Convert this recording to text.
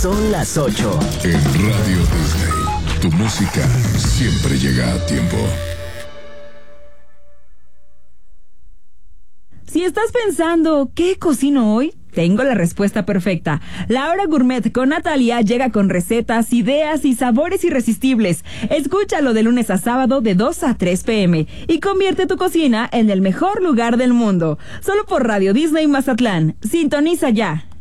Son las 8. En Radio Disney, tu música siempre llega a tiempo. Si estás pensando, ¿qué cocino hoy? Tengo la respuesta perfecta. La Hora Gourmet con Natalia llega con recetas, ideas y sabores irresistibles. Escúchalo de lunes a sábado de 2 a 3 p.m. y convierte tu cocina en el mejor lugar del mundo. Solo por Radio Disney Mazatlán. Sintoniza ya.